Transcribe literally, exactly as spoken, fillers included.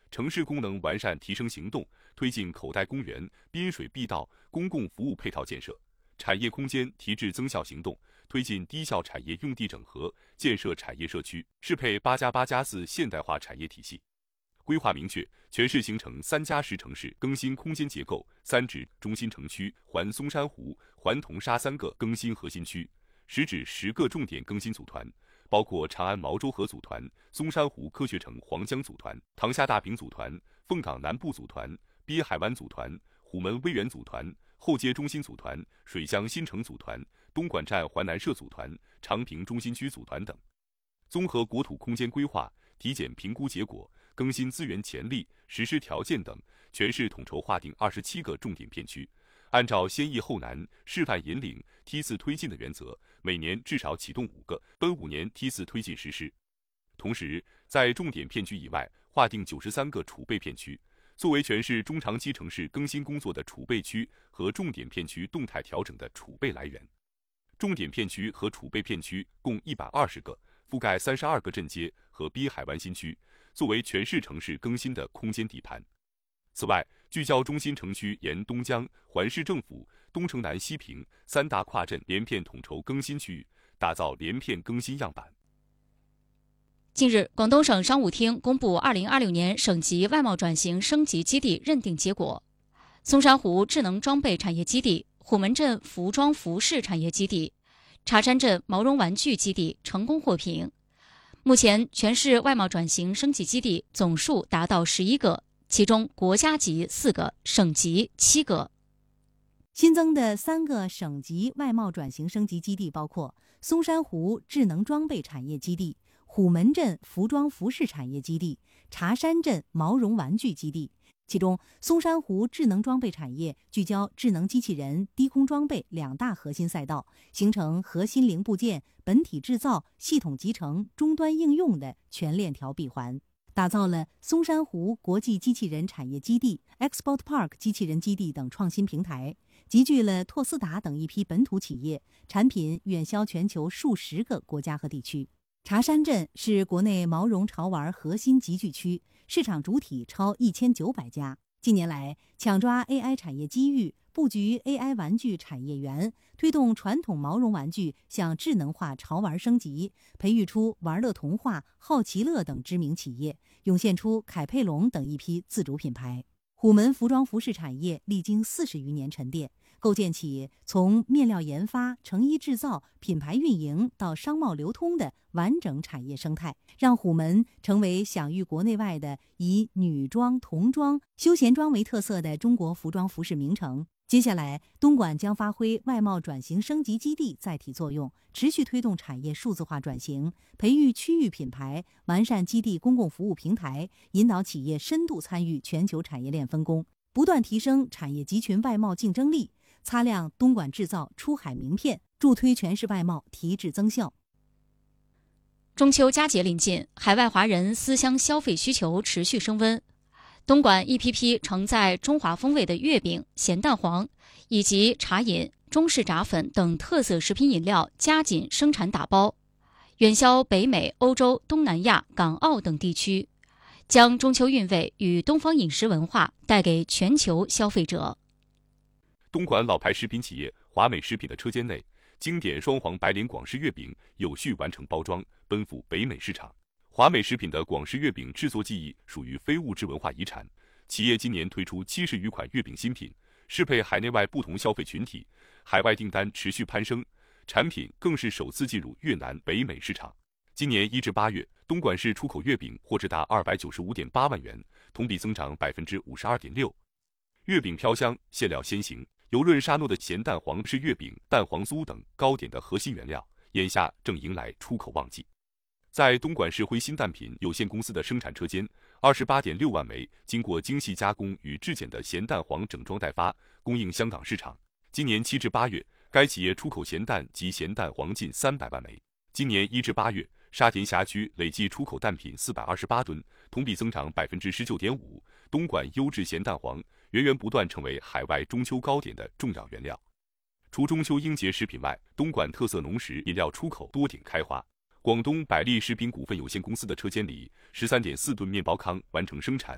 城市功能完善提升行动，推进口袋公园、滨水必道公共服务配套建设；产业空间提质增效行动，推进低效产业用地整合，建设产业社区，适配八加八加四现代化产业体系。规划明确，全市形成三加十城市更新空间结构，三指中心城区、环松山湖、环铜沙三个更新核心区，十指十个重点更新组团，包括长安毛洲河组团、松山湖科学城黄江组团、塘厦大坪组团、凤岗南部组团、滨海湾组团、虎门威远组团、后街中心组团、水乡新城组团、东莞站环南社组团、长平中心区组团等。综合国土空间规划、体检评估结果、更新资源潜力、实施条件等，全市统筹划定二十七个重点片区，按照先易后难、示范引领、梯次推进的原则，每年至少启动五个，分五年梯次推进实施。同时，在重点片区以外，划定九十三个储备片区，作为全市中长期城市更新工作的储备区和重点片区动态调整的储备来源。重点片区和储备片区共一百二十个，覆盖三十二个镇街和滨海湾新区，作为全市城市更新的空间底盘。此外，聚焦中心城区沿东江、环市政府、东城南西平三大跨镇连片统筹更新区域，打造连片更新样板。 近日，广东省商务厅公布二零二六年省级外贸转型升级基地认定结果，松山湖智能装备产业基地、虎门镇服装服饰产业基地、茶山镇毛绒玩具基地成功获评。目前，全市外贸转型升级基地总数达到十一个，其中国家级四个，省级七个。 新增的三个省级外贸转型升级基地包括松山湖智能装备产业基地、虎门镇服装服饰产业基地、茶山镇毛绒玩具基地。其中，松山湖智能装备产业聚焦智能机器人、低空装备两大核心赛道，形成核心零部件、本体制造、系统集成、终端应用的全链条闭环，打造了松山湖国际机器人产业基地、Export Park 机器人基地等创新平台，集聚了拓斯达等一批本土企业，产品远销全球数十个国家和地区。茶山镇是国内毛绒潮玩核心集聚区，市场主体超一千九百家。近年来，抢抓 A I 产业机遇，布局 A I 玩具产业园，推动传统毛绒玩具向智能化潮玩升级，培育出玩乐童话、好奇乐等知名企业，涌现出凯佩龙等一批自主品牌。虎门服装服饰产业历经四十余年沉淀，构建起从面料研发、成衣制造、品牌运营到商贸流通的完整产业生态，让虎门成为享誉国内外的以女装、童装、休闲装为特色的中国服装服饰名城。接下来，东莞将发挥外贸转型升级基地载体作用，持续推动产业数字化转型，培育区域品牌，完善基地公共服务平台，引导企业深度参与全球产业链分工，不断提升产业集群外贸竞争力，擦亮东莞制造出海名片，助推全市外贸提质增效。 中秋佳节临近，海外华人思乡消费需求持续升温。东莞一批批承载中华风味的月饼、咸蛋黄以及茶饮、中式炸粉等特色食品饮料加紧生产打包，远销北美、欧洲、东南亚、港澳等地区，将中秋韵味与东方饮食文化带给全球消费者。 东莞老牌食品企业华美食品的车间内，经典双黄白莲广式月饼有序完成包装，奔赴北美市场。华美食品的广式月饼制作技艺属于非物质文化遗产，企业今年推出七十余款月饼新品，适配海内外不同消费群体，海外订单持续攀升，产品更是首次进入越南、北美市场。今年一至八月，东莞市出口月饼货值达二百九十五点八万元，同比增长百分之五十二点六。月饼飘香，馅料鲜行，油润沙糯的咸蛋黄是月饼、蛋黄酥等糕点的核心原料，眼下正迎来出口旺季。在东莞市辉新蛋品有限公司的生产车间，二十八点六万枚经过精细加工与制碱的咸蛋黄整装待发，供应香港市场。今年七至八月，该企业出口咸蛋及咸蛋黄近三百万枚。今年一至八月，沙田辖区累计出口蛋品四百二十八吨，同比增长百分之十九点五。东莞优质咸蛋黄源源不断成为海外中秋糕点的重要原料。除中秋应节食品外，东莞特色浓食饮料出口多点开花。广东百利食品股份有限公司的车间里，十三点四吨面包糠完成生产，